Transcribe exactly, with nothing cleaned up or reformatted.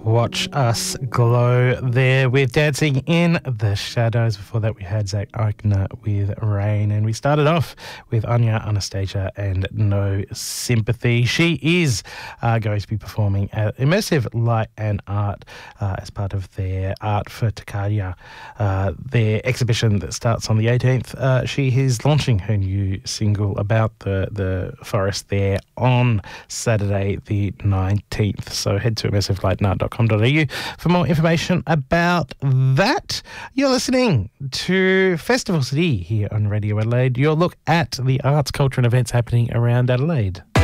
Watch Us Glow there with Dancing in the Shadows. Before that, we had Zach Eichner with Rain. And we started off with Anya Anastasia and No Sympathy. She is uh, going to be performing at Immersive Light and Art uh, as part of their Art for Takadia, uh, their exhibition that starts on the eighteenth. Uh, she is launching her new single about the, the forest there on Saturday the nineteenth. So head to immersive light and art dot com dot a u for more information about that. You're listening to Festival City here on Radio Adelaide, your look at the arts, culture and events happening around Adelaide.